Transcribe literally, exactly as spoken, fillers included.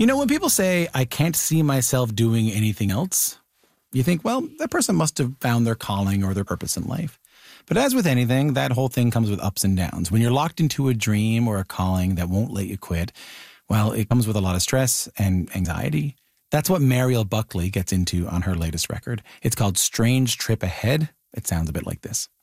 You know, when people say, I can't see myself doing anything else, you think, well, that person must have found their calling or their purpose in life. But as with anything, that whole thing comes with ups and downs. When you're locked into a dream or a calling that won't let you quit, well, it comes with a lot of stress and anxiety. That's what Mariel Buckley gets into on her latest record. It's called Strange Trip Ahead. It sounds a bit like this.